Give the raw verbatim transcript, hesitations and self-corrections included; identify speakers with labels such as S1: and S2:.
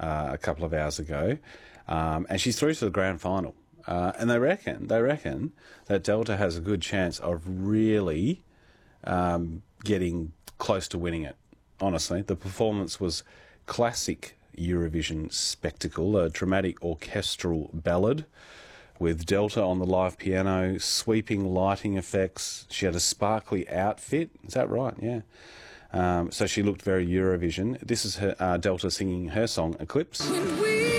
S1: uh, a couple of hours ago, um, and she's through to the grand final. Uh, and they reckon, they reckon that Delta has a good chance of really um, getting close to winning it. Honestly, the performance was classic Eurovision spectacle, a dramatic orchestral ballad with Delta on the live piano, sweeping lighting effects. She had a sparkly outfit. Is that right? Yeah. Um, so she looked very Eurovision. This is her, uh, Delta singing her song, Eclipse.